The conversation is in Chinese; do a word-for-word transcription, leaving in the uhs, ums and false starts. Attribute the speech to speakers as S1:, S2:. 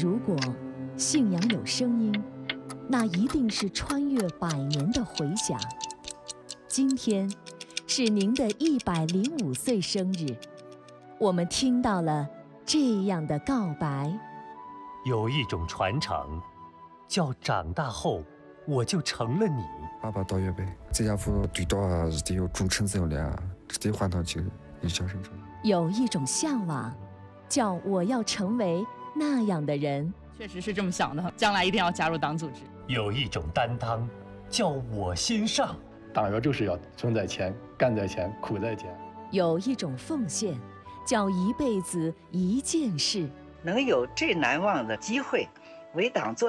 S1: 如果信仰有声音，那一定是穿越百年的回响。今天是您的一百零五岁生日，我们听到了这样的告白：
S2: 有一种传承，叫长大后我就成了你。
S3: 爸爸到月呗，这家伙对到啊是得有忠诚这样是得换到就一小生成。
S1: 有一种向往，叫我要成为那样的人。
S4: 确实是这么想的，将来一定要加入党组织。
S2: 有一种担当，叫我先上。
S5: 党员就是要存在前，干在前，苦在前。
S1: 有一种奉献，叫一辈子一件事。
S6: 能有这难忘的机会，为党做